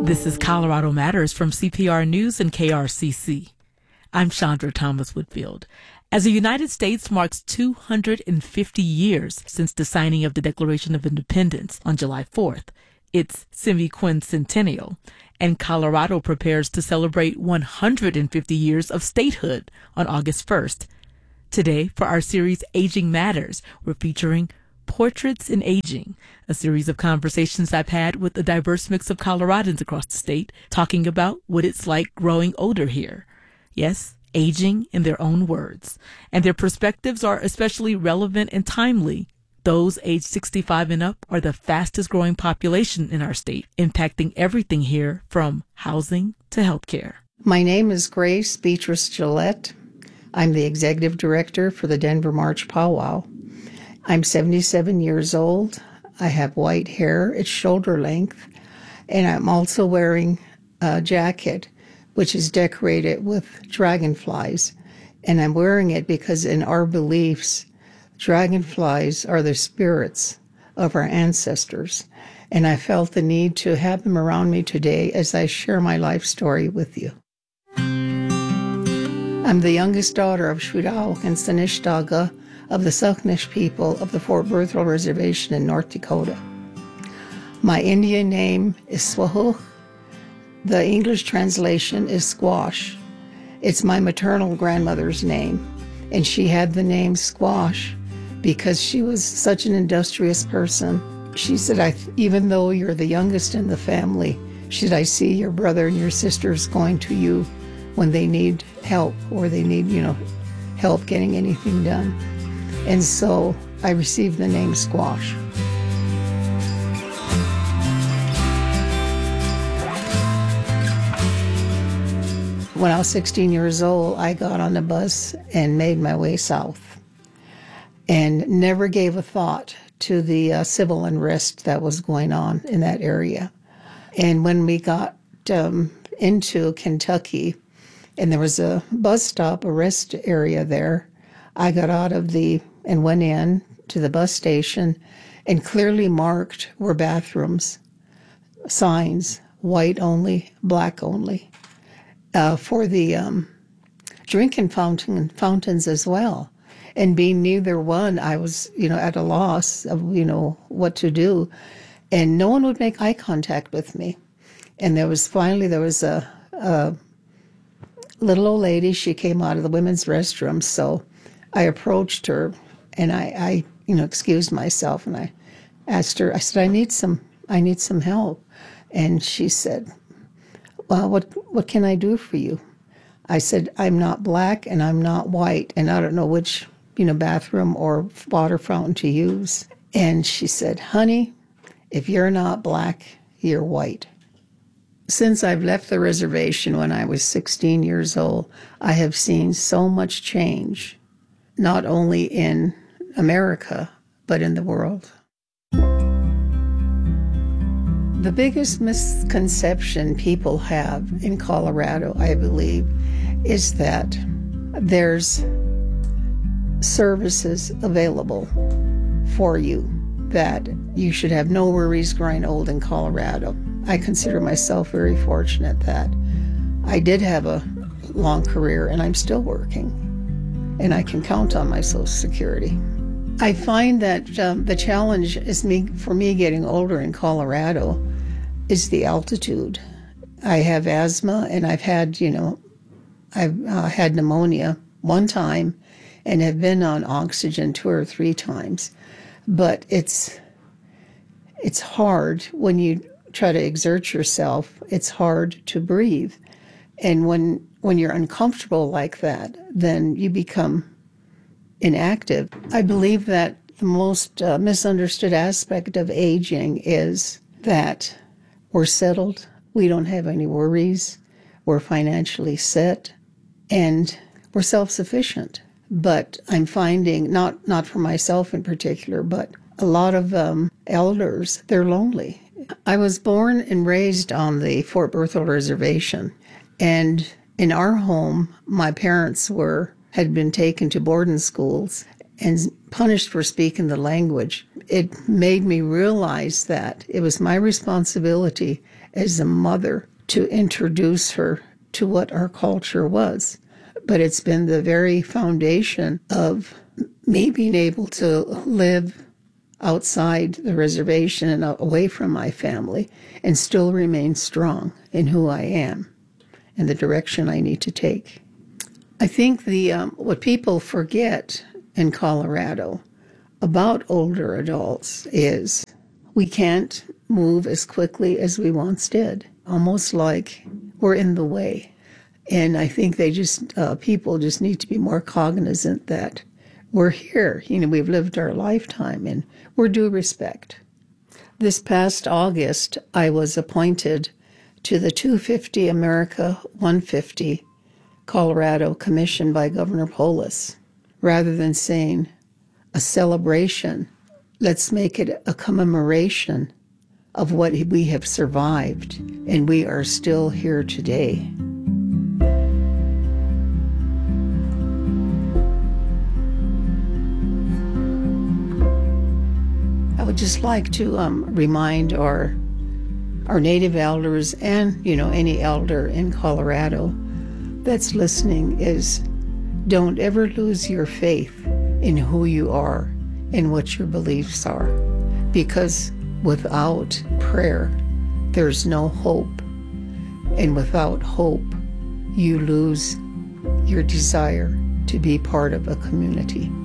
This is Colorado Matters from CPR News and KRCC. I'm Chandra Thomas Whitfield. As the United States marks 250 years since the signing of the Declaration of Independence on July 4th, it's semi-quincentennial, and Colorado prepares to celebrate 150 years of statehood on August 1st. Today, for our series Aging Matters, we're featuring Portraits in Aging, a series of conversations I've had with a diverse mix of Coloradans across the state, talking about what it's like growing older here. Yes, aging in their own words. And their perspectives are especially relevant and timely. Those aged 65 and up are the fastest growing population in our state, impacting everything here from housing to healthcare. My name is Grace Beatrice Gillette. I'm the executive director for the Denver March Powwow. I'm 77 years old. I have white hair. It's shoulder length. And I'm also wearing a jacket, which is decorated with dragonflies. And I'm wearing it because in our beliefs, dragonflies are the spirits of our ancestors. And I felt the need to have them around me today as I share my life story with you. I'm the youngest daughter of Shwidao and Sanishtaga of the Suquamish people of the Fort Berthold Reservation in North Dakota. My Indian name is Swahook. The English translation is Squash. It's my maternal grandmother's name, and she had the name Squash because she was such an industrious person. She said, even though you're the youngest in the family, should I see your brother and your sisters going to you when they need help or they need, help getting anything done. And so I received the name Squash. When I was 16 years old, I got on the bus and made my way south and never gave a thought to the civil unrest that was going on in that area. And when we got into Kentucky, and there was a bus stop, a rest area there, I got out of and went in to the bus station, and clearly marked were bathrooms, signs, white only, black only, for the drinking fountains as well. And being neither one, I was, at a loss of, what to do. And no one would make eye contact with me. And there was a little old lady. She came out of the women's restroom, so I approached her, and I excused myself, and I asked her. I said, I need some help, and she said, well, what can I do for you? I said, I'm not black and I'm not white, and I don't know which bathroom or water fountain to use. And she said, honey, if you're not black, you're white. Since I've left the reservation when I was 16 years old, I have seen so much change, not only in America, but in the world. The biggest misconception people have in Colorado, I believe, is that there's services available for you, that you should have no worries growing old in Colorado. I consider myself very fortunate that I did have a long career and I'm still working, and I can count on my Social Security. I find that the challenge for me getting older in Colorado is the altitude. I have asthma, and I've had pneumonia one time and have been on oxygen 2 or 3 times. But it's hard when you try to exert yourself. It's hard to breathe. And when you're uncomfortable like that, then you become inactive. I believe that the most misunderstood aspect of aging is that we're settled, we don't have any worries, we're financially set, and we're self-sufficient. But I'm finding, not for myself in particular, but a lot of elders, they're lonely. I was born and raised on the Fort Berthold Reservation, and in our home, my parents had been taken to boarding schools, and punished for speaking the language. It made me realize that it was my responsibility as a mother to introduce her to what our culture was. But it's been the very foundation of me being able to live outside the reservation and away from my family and still remain strong in who I am and the direction I need to take. I think what people forget in Colorado about older adults is we can't move as quickly as we once did, almost like we're in the way. And I think people just need to be more cognizant that we're here. We've lived our lifetime and we're due respect. This past August, I was appointed to the 250 America 150 Colorado Commission by Governor Polis. Rather than saying a celebration, let's make it a commemoration of what we have survived, and we are still here today. I would just like to remind our native elders and, any elder in Colorado that's listening is don't ever lose your faith in who you are and what your beliefs are, because without prayer, there's no hope. And without hope, you lose your desire to be part of a community.